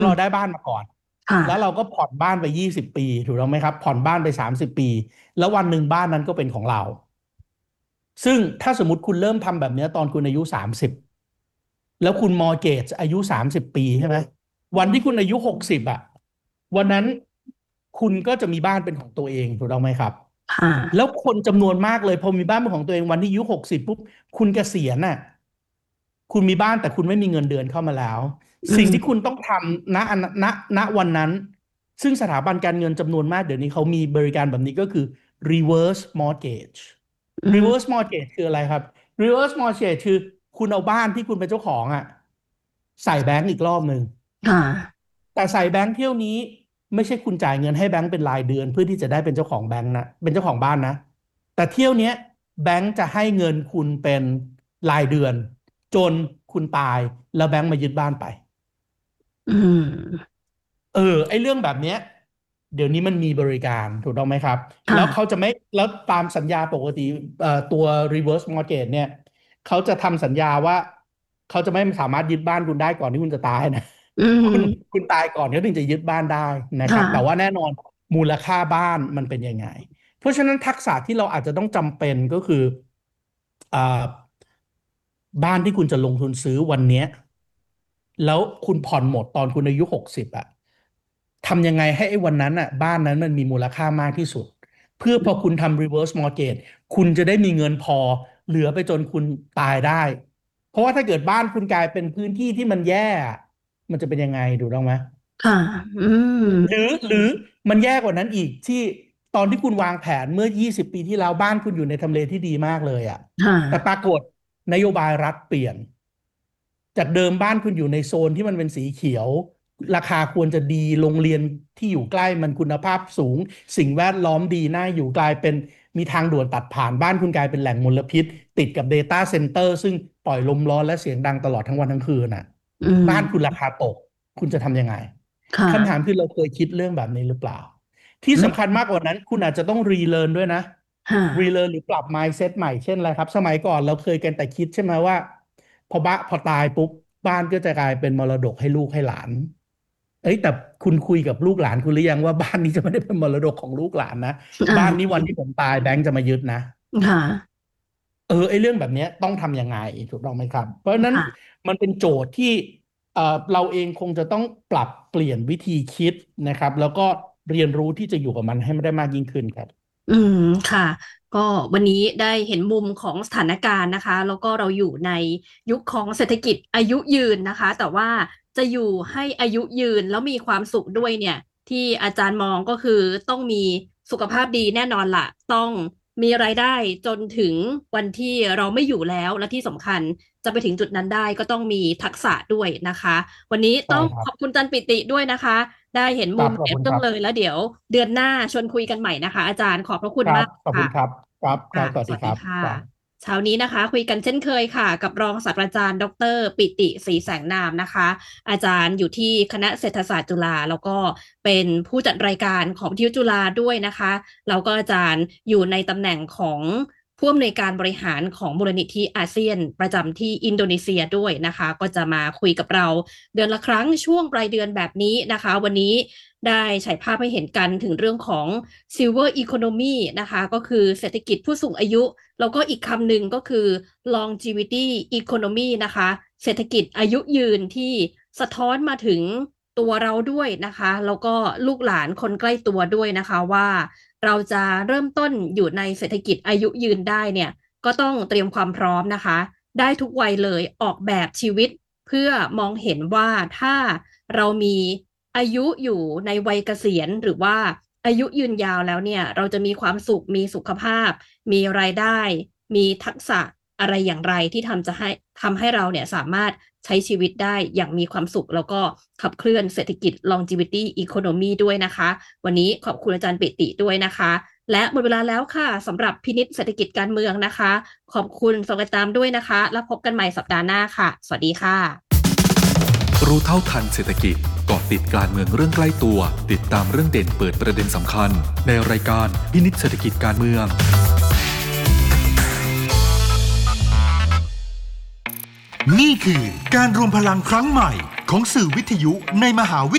เราได้อืมบ้านมาก่อนค่ะแล้วเราก็ผ่อนบ้านไป20 ปีถูกต้องไหมครับผ่อนบ้านไป30 ปีแล้ววันหนึ่งบ้านนั้นก็เป็นของเราซึ่งถ้าสมมติคุณเริ่มทำแบบเนี้ยตอนคุณอายุ30แล้วคุณมอร์เกจอายุ30 ปีใช่ไหมวันที่คุณอายุ60อ่ะวันนั้นคุณก็จะมีบ้านเป็นของตัวเองถูกต้องไหมครับค่ะแล้วคนจำนวนมากเลยพอมีบ้านเป็นของตัวเองวันที่อายุ60ปุ๊บคุณเกษียณน่ะ คุณมีบ้านแต่คุณไม่มีเงินเดือนเข้ามาแล้วอืสิ่งที่คุณมต้องทำณวันนั้นซึ่งสถาบันการเงินจำนวนมากเดี๋ยวนี้เขามีบริการแบบนี้ก็คือ reverse mortgage อืม reverse mortgage คืออะไรครับ reverse mortgage คือคุณเอาบ้านที่คุณเป็นเจ้าของอ่ะใส่แบงก์อีกรอบหนึ่งค่ะแต่ใส่แบงก์เที่ยวนี้ไม่ใช่คุณจ่ายเงินให้แบงก์เป็นรายเดือนเพื่อที่จะได้เป็นเจ้าของแบงก์นะเป็นเจ้าของบ้านนะแต่เที่ยวเนี้ยแบงก์จะให้เงินคุณเป็นรายเดือน จนคุณตายแล้วแบงก์มายึดบ้านไปอืมเออไอ้เรื่องแบบเนี้ยเดี๋ยวนี้มันมีบริการถูกต้องไหมครับแล้วเขาค่ะจะไม่แล้วตามสัญญาปกติตัว reverse mortgage เนี่ยเขาจะทำสัญญาว่าเขาจะไม่สามารถยึดบ้านคุณได้ก่อนที่คุณจะตายนะอืคุณมคุณตายก่อนเขาถึงจะยึดบ้านได้นะครัค่ะบแต่ว่าแน่นอนมูลค่าบ้านมันเป็นยังไงเพราะฉะนั้นทักษะที่เราอาจจะต้องจำเป็นก็คืออ่าบ้านที่คุณจะลงทุนซื้อวันเนี้ย แล้วคุณผ่อนหมดตอนคุณอายุ60อ่ะทำยังไงให้ไอ้วันนั้นอ่ะบ้านนั้นมันมีมูลค่ามากที่สุดเพื่อพอคุณทำ reverse mortgage คุณจะได้มีเงินพอเหลือไปจนคุณตายได้เพราะว่าถ้าเกิดบ้านคุณกลายเป็นพื้นที่ที่มันแย่อะมันจะเป็นยังไงถูกต้องไหมค่ะอืมหรือมันแย่กว่านั้นอีกที่ตอนที่คุณวางแผนเมื่อ20 ปีที่แล้วบ้านคุณอยู่ในทำเลที่ดีมากเลยอ่ะค่ะแต่ปรากฏนโยบายรัฐเปลี่ยน จากเดิมบ้านคุณอยู่ในโซนที่มันเป็นสีเขียวราคาควรจะดีโรงเรียนที่อยู่ใกล้มันคุณภาพสูงสิ่งแวดล้อมดีน่าอยู่กลายเป็นมีทางด่วนตัดผ่านบ้านคุณกลายเป็นแหล่งมลพิษติดกับ Data Center ซึ่งปล่อยลมร้อนและเสียงดังตลอดทั้งวันทั้งคืนน่ะอืมบ้านคุณราคาตกคุณจะทำยังไงคำถามค่ะคือเราเคยคิดเรื่องแบบนี้หรือเปล่าที่ไม่สำคัญมากกว่านั้นคุณอาจจะต้องรีเลิร์นด้วยนะค่ะรีเลิร์นหรือปรับ mindset ใหม่เช่นอะไรครับสมัยก่อนเราเคยกันแต่คิดใช่ไหมว่าพอตายปุ๊บบ้านก็จะกลายเป็นมรดกให้ลูกให้หลานเอ้ยแต่คุณคุยกับลูกหลานคุณหรือยังว่าบ้านนี้จะไม่ได้เป็นมรดกของลูกหลานนะบ้านนี้อ่าวันที่ผมตายแบงก์จะมายึดนะค่ะไอ้เรื่องแบบเนี้ยต้องทำยังไงถูกต้องไหมครับเพราะฉะนั้นค่ะมันเป็นโจทย์ที่เอ่อเราเองคงจะต้องปรับเปลี่ยนวิธีคิดนะครับแล้วก็เรียนรู้ที่จะอยู่กับมันให้ไม่ได้มากยิ่งขึ้นครับอืมค่ะก็วันนี้ได้เห็นมุมของสถานการณ์นะคะแล้วก็เราอยู่ในยุคของเศรษฐกิจอายุยืนนะคะแต่ว่าจะอยู่ให้อายุยืนแล้วมีความสุขด้วยเนี่ยที่อาจารย์มองก็คือต้องมีสุขภาพดีแน่นอนล่ะต้องมีรายได้จนถึงวันที่เราไม่อยู่แล้วและที่สำคัญจะไปถึงจุดนั้นได้ก็ต้องมีทักษะด้วยนะคะวันนี้ต้องใช่ครับขอบคุณจันปิติด้วยนะคะได้เห็นมุมครับขอบเห็นเรื่องคุณครับเลยแล้วเดี๋ยวเดือนหน้าชวนคุยกันใหม่นะคะอาจารย์ขอบพระคุณครับมากค่ะขอบคุณครับครับครัค่ะบสวัสดีครับสวัสดีค่ะครับเช้านี้นะคะคุยกันเช่นเคยค่ะกับรองศาสตราจารย์ดรปิติศรีแสงนามนะคะอาจารย์อยู่ที่คณะเศรษฐศาสตร์จุฬาแล้วก็เป็นผู้จัดรายการของวิทยุจุฬาด้วยนะคะแล้วก็อาจารย์อยู่ในตำแหน่งของผู้อำนวยการบริหารของมูลนิธิอาเซียนประจำที่อินโดนีเซียด้วยนะคะก็จะมาคุยกับเราเดือนละครั้งช่วงปลายเดือนแบบนี้นะคะวันนี้ได้ฉายภาพให้เห็นกันถึงเรื่องของ Silver Economy นะคะก็คือเศรษฐกิจผู้สูงอายุแล้วก็อีกคำหนึ่งก็คือ Longevity Economy นะคะเศรษฐกิจอายุยืนที่สะท้อนมาถึงตัวเราด้วยนะคะแล้วก็ลูกหลานคนใกล้ตัวด้วยนะคะว่าเราจะเริ่มต้นอยู่ในเศรษฐกิจอายุยืนได้เนี่ยก็ต้องเตรียมความพร้อมนะคะได้ทุกวัยเลยออกแบบชีวิตเพื่อมองเห็นว่าถ้าเรามีอายุอยู่ในวัยเกษียณหรือว่าอายุยืนยาวแล้วเนี่ยเราจะมีความสุขมีสุขภาพมีรายได้มีทักษะอะไรอย่างไรที่ทำให้เราเนี่ยสามารถใช้ชีวิตได้อย่างมีความสุขแล้วก็ขับเคลื่อนเศรษฐกิจ longevity economy ด้วยนะคะวันนี้ขอบคุณอาจารย์ปิติด้วยนะคะและหมดเวลาแล้วค่ะสำหรับพินิจเศรษฐกิจการเมืองนะคะขอบคุณสำหรับติดตามด้วยนะคะแล้วพบกันใหม่สัปดาห์หน้าค่ะสวัสดีค่ะรู้เท่าทันเศรษฐกิจเกาะติดการเมืองเรื่องใกล้ตัวติดตามเรื่องเด่นเปิดประเด็นสำคัญในรายการพินิจเศรษฐกิจการเมืองนี่คือการรวมพลังครั้งใหม่ของสื่อวิทยุในมหาวิทยาลัย